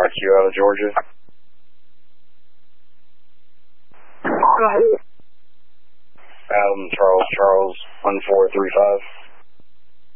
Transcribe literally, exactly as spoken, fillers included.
I Q out of Georgia. Go ahead. Adam Charles Charles one four three five.